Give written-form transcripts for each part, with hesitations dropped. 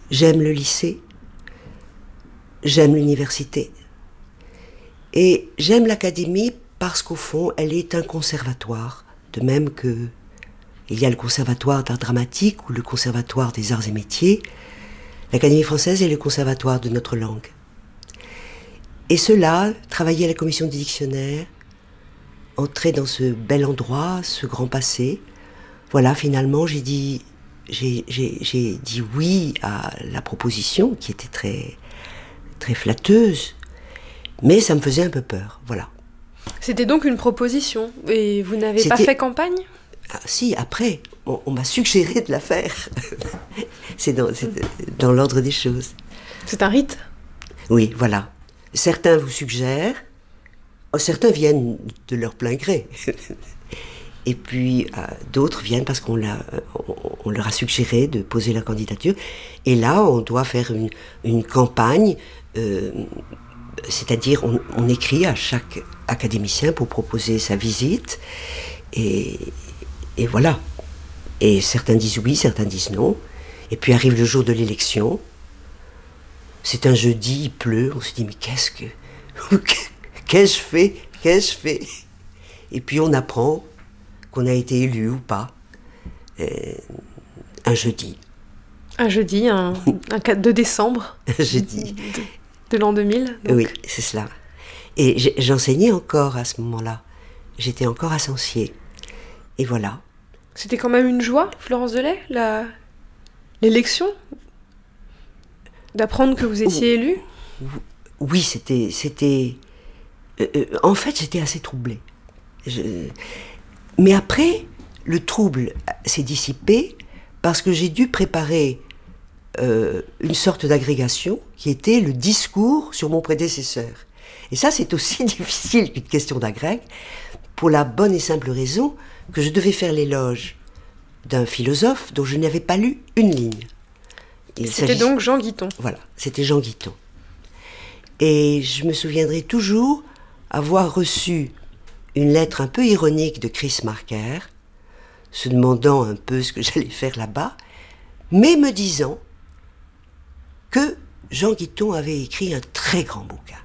j'aime le lycée, j'aime l'université. Et j'aime l'académie parce qu'au fond, elle est un conservatoire. De même qu'il y a le conservatoire d'art dramatique ou le conservatoire des arts et métiers, l'Académie française est le conservatoire de notre langue. Et cela, travailler à la commission du dictionnaire, entrer dans ce bel endroit, ce grand passé, voilà, finalement, j'ai dit oui à la proposition, qui était très, très flatteuse, mais ça me faisait un peu peur, voilà. C'était donc une proposition, et vous n'avez pas fait campagne ? Ah, si, après, on m'a suggéré de la faire. c'est dans l'ordre des choses. C'est un rite ? Oui, voilà. Certains vous suggèrent, certains viennent de leur plein gré. Et puis d'autres viennent parce qu'on leur a suggéré de poser leur candidature. Et là, on doit faire une campagne, c'est-à-dire on écrit à chaque académicien pour proposer sa visite. Et voilà. Et certains disent oui, certains disent non. Et puis arrive le jour de l'élection. C'est un jeudi, il pleut. On se dit, mais qu'est-ce que je fais ? Et puis on apprend qu'on a été élu ou pas. Un jeudi. Un jeudi, un 4 de décembre. Un jeudi. De l'an 2000. Donc. Oui, c'est cela. Et j'enseignais encore à ce moment-là. J'étais encore à Sancier. Et voilà. C'était quand même une joie, Florence Delay, l'élection ? D'apprendre que vous étiez élue ? Oui, c'était... en fait, j'étais assez troublée. Mais après, le trouble s'est dissipé parce que j'ai dû préparer une sorte d'agrégation qui était le discours sur mon prédécesseur. Et ça, c'est aussi difficile qu'une question d'agrég, pour la bonne et simple raison que je devais faire l'éloge d'un philosophe dont je n'avais pas lu une ligne. C'était donc Jean Guiton. Voilà, c'était Jean Guiton. Et je me souviendrai toujours avoir reçu une lettre un peu ironique de Chris Marker, se demandant un peu ce que j'allais faire là-bas, mais me disant que Jean Guiton avait écrit un très grand bouquin.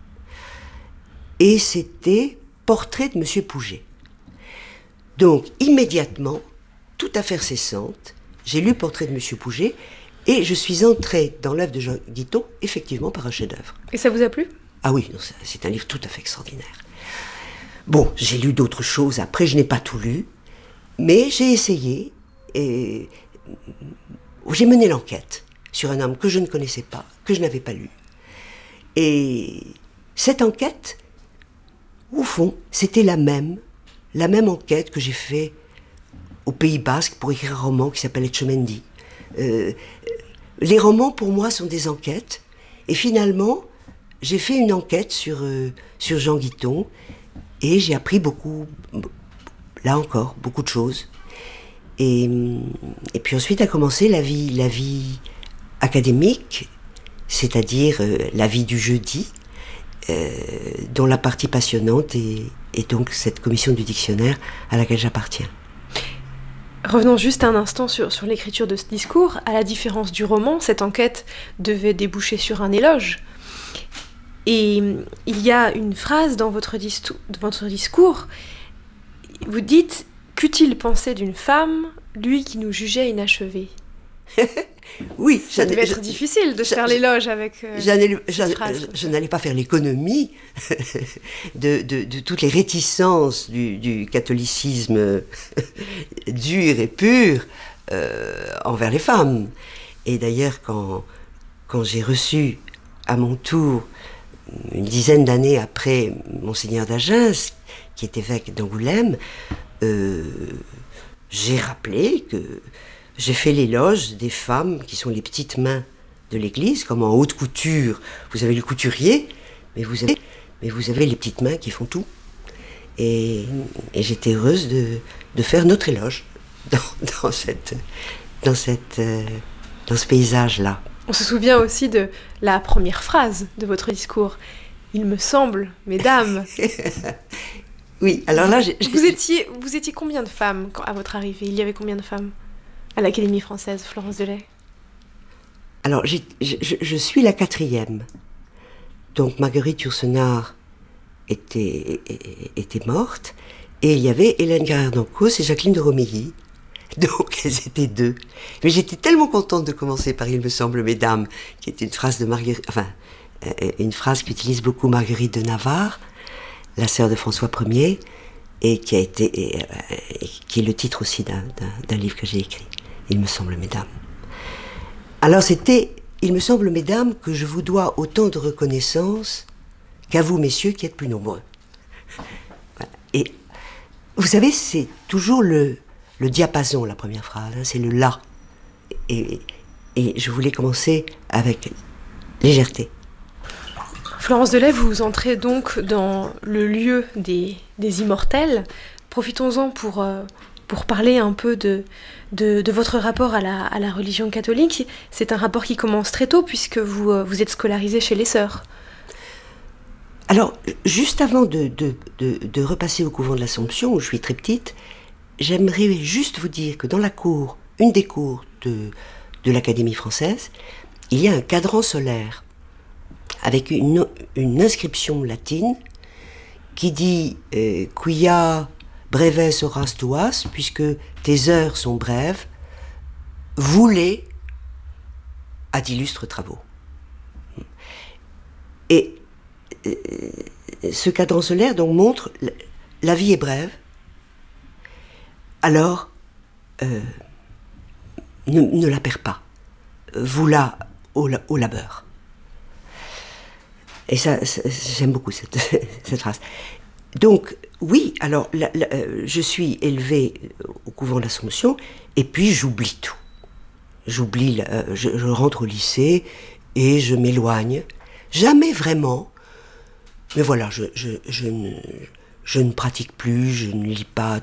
Et c'était Portrait de Monsieur Pouget. Donc, immédiatement, tout affaire cessante, j'ai lu Portrait de Monsieur Pouget, et je suis entrée dans l'œuvre de Jean Guiton, effectivement, par un chef-d'œuvre. Et ça vous a plu ? Ah oui, c'est un livre tout à fait extraordinaire. Bon, j'ai lu d'autres choses, après je n'ai pas tout lu, mais j'ai essayé, et j'ai mené l'enquête sur un homme que je ne connaissais pas, que je n'avais pas lu. Et cette enquête, au fond, c'était la même enquête que j'ai faite au Pays Basque pour écrire un roman qui s'appelle Etchemendi. Les romans, pour moi, sont des enquêtes. Et finalement, j'ai fait une enquête sur Jean Guiton et j'ai appris beaucoup, là encore, beaucoup de choses. Et puis ensuite a commencé la vie académique, c'est-à-dire la vie du jeudi, dont la partie passionnante est donc cette commission du dictionnaire à laquelle j'appartiens. Revenons juste un instant sur l'écriture de ce discours. À la différence du roman, cette enquête devait déboucher sur un éloge. Et il y a une phrase dans votre discours. Vous dites « Qu'eût-il pensé d'une femme, lui qui nous jugeait inachevés ?» Oui, ça devait être difficile de faire l'éloge avec cette phrase. Je n'allais pas faire l'économie de toutes les réticences du catholicisme dur et pur envers les femmes. Et d'ailleurs, quand j'ai reçu à mon tour, une dizaine d'années après Monseigneur d'Agens, qui est évêque d'Angoulême, j'ai rappelé que j'ai fait l'éloge des femmes qui sont les petites mains de l'Église, comme en haute couture, vous avez le couturier, mais vous avez les petites mains qui font tout. Et j'étais heureuse de faire notre éloge dans ce paysage-là. On se souvient aussi de la première phrase de votre discours. « Il me semble, mesdames ». Oui, alors là... Vous étiez combien de femmes à votre arrivée ? Il y avait combien de femmes à l'Académie française, Florence Delay ? Alors, je suis la quatrième. Donc, Marguerite Yourcenar était morte, et il y avait Hélène Carrère-Dancos et Jacqueline de Romilly. Donc, elles étaient deux. Mais j'étais tellement contente de commencer par « Il me semble, mesdames », qui est une phrase de Marguerite, enfin, une phrase qu'utilise beaucoup Marguerite de Navarre, la sœur de François Ier, et qui est le titre aussi d'un livre que j'ai écrit, « Il me semble, mesdames ». Alors c'était « Il me semble, mesdames, que je vous dois autant de reconnaissance qu'à vous, messieurs, qui êtes plus nombreux. » Voilà. Et vous savez, c'est toujours le diapason, la première phrase, hein, c'est le « la ». Et je voulais commencer avec légèreté. Florence Delay, vous entrez donc dans le lieu des immortels. Profitons-en pour parler un peu de votre rapport à la religion catholique. C'est un rapport qui commence très tôt puisque vous êtes scolarisée chez les sœurs. Alors, juste avant de repasser au couvent de l'Assomption, où je suis très petite, j'aimerais juste vous dire que dans la cour, une des cours de l'Académie française, il y a un cadran solaire avec une inscription latine qui dit « Quia breves horas tuas », puisque tes heures sont brèves, voulez à d'illustres travaux. Et ce cadran solaire donc montre la vie est brève, alors ne la perds pas, vous-la au labeur. Et ça j'aime beaucoup cette phrase. Donc, oui, alors, je suis élevée au couvent de l'Assomption, et puis j'oublie tout. Je rentre au lycée, et je m'éloigne. Jamais vraiment, mais voilà, je ne pratique plus, je ne lis pas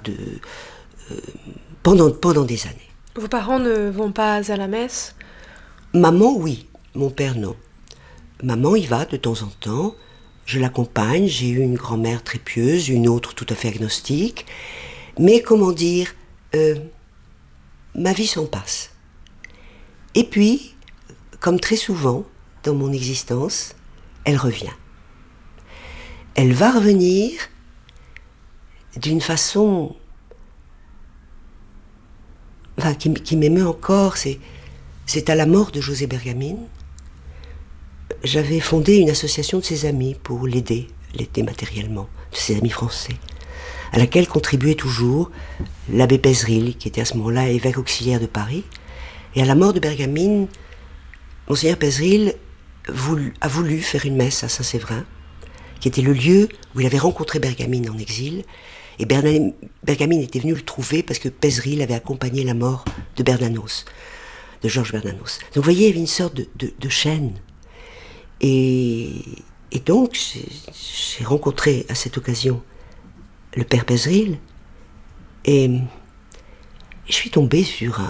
pendant des années. Vos parents ne vont pas à la messe ? Maman, oui, mon père, non. Maman y va de temps en temps, je l'accompagne, j'ai eu une grand-mère très pieuse, une autre tout à fait agnostique, mais comment dire, ma vie s'en passe. Et puis, comme très souvent dans mon existence, elle revient. Elle va revenir d'une façon qui m'émeut encore, c'est à la mort de José Bergamine. J'avais fondé une association de ses amis pour l'aider matériellement, de ses amis français, à laquelle contribuait toujours l'abbé Pézeril, qui était à ce moment-là évêque auxiliaire de Paris. Et à la mort de Bergamine, Monseigneur Pézeril a voulu faire une messe à Saint-Séverin, qui était le lieu où il avait rencontré Bergamine en exil. Et Bergamine était venu le trouver parce que Pézeril avait accompagné la mort de Bernanos, de Georges Bernanos. Donc vous voyez, il y avait une sorte de chaîne. Et donc, j'ai rencontré à cette occasion le père Pézeril, et je suis tombée sur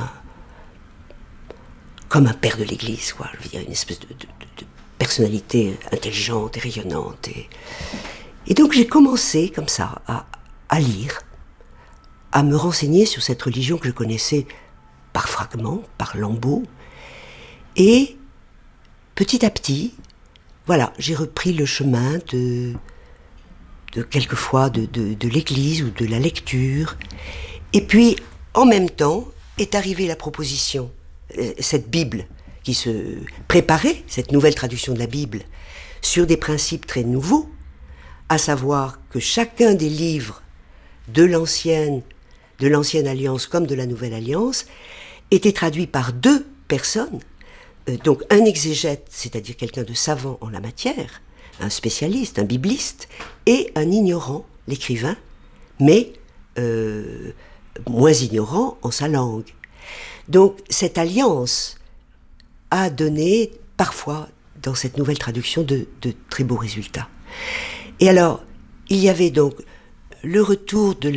comme un père de l'église, quoi. Je veux dire, une espèce de personnalité intelligente et rayonnante. Et donc, j'ai commencé, comme ça, à lire, à me renseigner sur cette religion que je connaissais par fragments, par lambeaux, et petit à petit, voilà, j'ai repris le chemin de quelquefois de l'église ou de la lecture. Et puis, en même temps, est arrivée la proposition, cette Bible qui se préparait, cette nouvelle traduction de la Bible, sur des principes très nouveaux, à savoir que chacun des livres de l'ancienne Alliance comme de la Nouvelle Alliance était traduit par deux personnes. Donc un exégète, c'est-à-dire quelqu'un de savant en la matière, un spécialiste, un bibliste, et un ignorant, l'écrivain, mais moins ignorant en sa langue. Donc cette alliance a donné parfois, dans cette nouvelle traduction, de très beaux résultats. Et alors, il y avait donc le retour de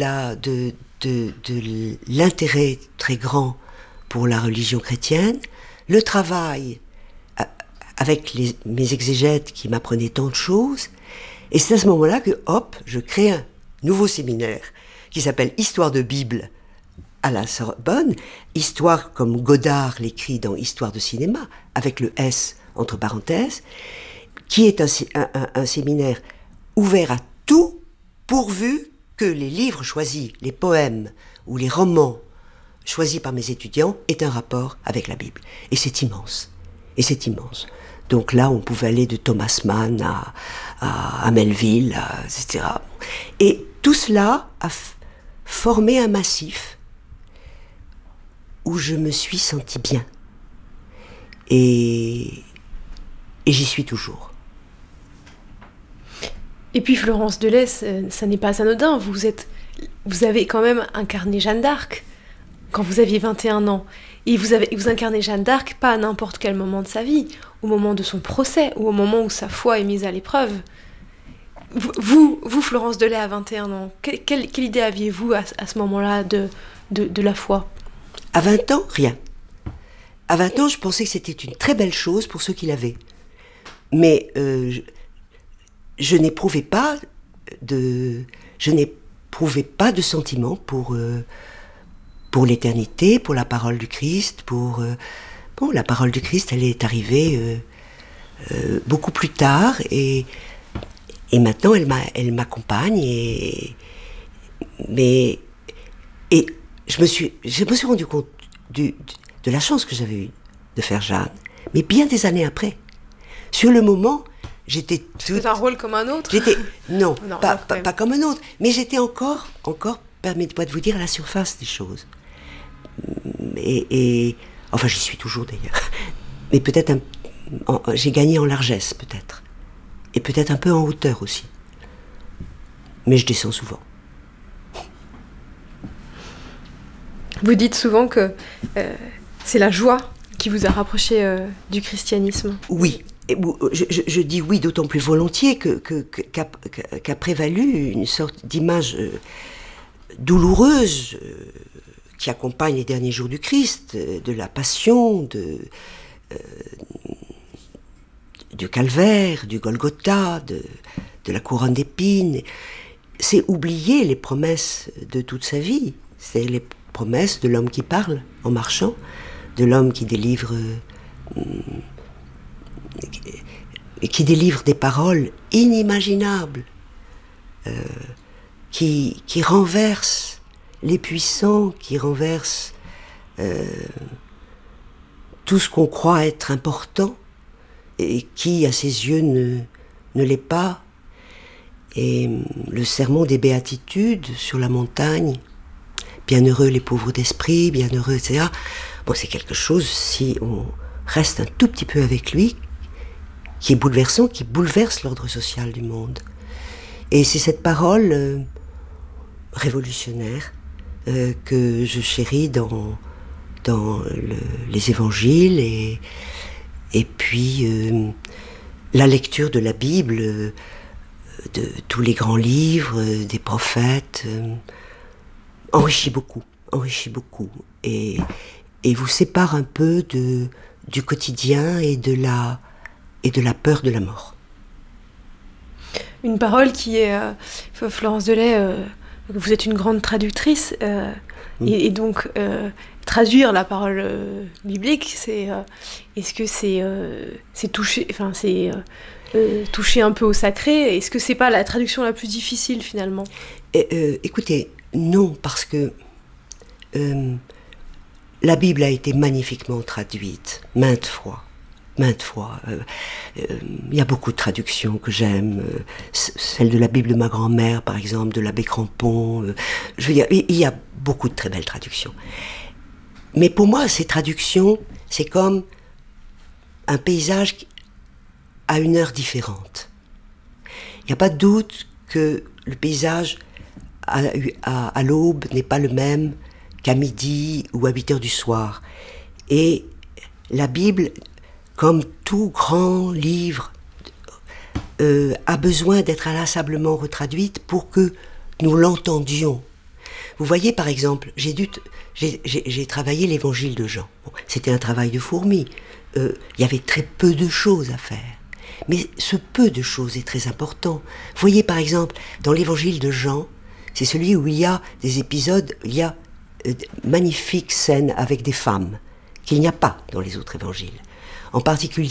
l'intérêt très grand pour la religion chrétienne, le travail avec mes exégètes qui m'apprenaient tant de choses, et c'est à ce moment-là que, hop, je crée un nouveau séminaire qui s'appelle Histoire de Bible à la Sorbonne, histoire comme Godard l'écrit dans Histoire de cinéma, avec le S entre parenthèses, qui est un séminaire ouvert à tout, pourvu que les livres choisis, les poèmes ou les romans choisis par mes étudiants aient un rapport avec la Bible. Et c'est immense. Donc là, on pouvait aller de Thomas Mann à Melville, etc. Et tout cela a formé un massif où je me suis sentie bien. Et j'y suis toujours. Et puis Florence Delay, ça n'est pas anodin. Vous avez quand même incarné Jeanne d'Arc quand vous aviez 21 ans. Et vous incarnez Jeanne d'Arc pas à n'importe quel moment de sa vie, au moment de son procès, ou au moment où sa foi est mise à l'épreuve. Vous Florence Delay, à 21 ans, quelle idée aviez-vous à ce moment-là de la foi ? À 20 ans, rien. À 20 ans, je pensais que c'était une très belle chose pour ceux qui l'avaient. Mais je n'éprouvais pas de sentiment pour l'éternité, pour la parole du Christ, la parole du Christ, elle est arrivée beaucoup plus tard et maintenant elle m'accompagne et je me suis rendu compte de la chance que j'avais eue de faire Jeanne, mais bien des années après. Sur le moment, j'étais toute... C'était un rôle comme un autre ? Non, pas comme un autre, mais j'étais encore, permettez-moi de vous dire, à la surface des choses. Enfin, j'y suis toujours d'ailleurs. Mais peut-être j'ai gagné en largesse, peut-être. Et peut-être un peu en hauteur aussi. Mais je descends souvent. Vous dites souvent que c'est la joie qui vous a rapproché du christianisme. Oui. Et je dis oui d'autant plus volontiers qu'a prévalu une sorte d'image douloureuse qui accompagne les derniers jours du Christ, de la passion, du calvaire, du Golgotha, de la couronne d'épines. C'est oublier les promesses de toute sa vie. C'est les promesses de l'homme qui parle en marchant, de l'homme qui délivre des paroles inimaginables, qui renversent les puissants, qui renversent tout ce qu'on croit être important et qui, à ses yeux, ne l'est pas. Et le sermon des béatitudes sur la montagne, bienheureux les pauvres d'esprit, bienheureux, etc. Bon, c'est quelque chose, si on reste un tout petit peu avec lui, qui est bouleversant, qui bouleverse l'ordre social du monde. Et c'est cette parole révolutionnaire que je chéris dans les évangiles et puis la lecture de la Bible, de tous les grands livres, des prophètes, enrichit beaucoup et vous sépare un peu du quotidien et de la peur de la mort. Une parole qui est, Florence Delay, vous êtes une grande traductrice, et donc traduire la parole biblique, est-ce que c'est toucher, enfin c'est toucher un peu au sacré? Est-ce que c'est pas la traduction la plus difficile finalement? Écoutez, non, parce que la Bible a été magnifiquement traduite maintes fois. Il y a beaucoup de traductions que j'aime, celle de la Bible de ma grand-mère par exemple, de l'abbé Crampon, je veux dire, il y a beaucoup de très belles traductions. Mais pour moi, ces traductions, c'est comme un paysage à une heure différente. Il n'y a pas de doute que le paysage à l'aube n'est pas le même qu'à midi ou à 8 heures du soir. Et la Bible, comme tout grand livre, a besoin d'être inlassablement retraduite pour que nous l'entendions. Vous voyez, par exemple, j'ai travaillé l'évangile de Jean. Bon, c'était un travail de fourmi. Il y avait très peu de choses à faire. Mais ce peu de choses est très important. Vous voyez, par exemple, dans l'évangile de Jean, c'est celui où il y a des épisodes, il y a magnifiques scènes avec des femmes qu'il n'y a pas dans les autres évangiles. En particulier